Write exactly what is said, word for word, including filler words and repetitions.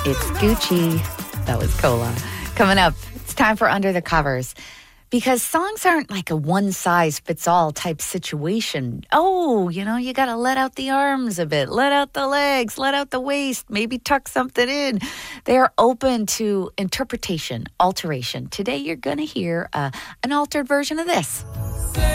It's Gucci. That was Cola. Coming up, it's time for Under the Covers. Because songs aren't like a one-size-fits-all type situation. Oh, you know, you got to let out the arms a bit, let out the legs, let out the waist, maybe tuck something in. They're open to interpretation, alteration. Today, you're going to hear uh, an altered version of this.